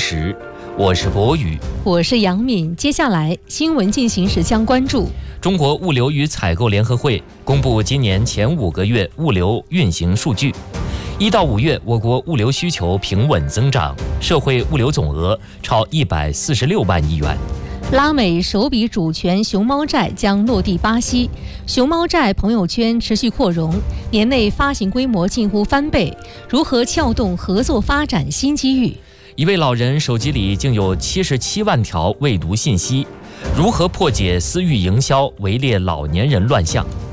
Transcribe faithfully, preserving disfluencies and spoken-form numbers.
时。我是博宇， 我是杨敏。接下来新闻进行时将关注： 中国物流与采购联合会公布今年前五个月物流运行数据。一到五月，我国物流需求平稳增长，社会物流总额超一百四十六万亿元。 拉美首笔主权熊猫债将落地巴西，熊猫债朋友圈持续扩容，年内发行规模近乎翻倍。如何撬动合作发展新机遇？ 一位老人手机里竟有七十七万条未读信息，如何破解私域营销围猎老年人乱象？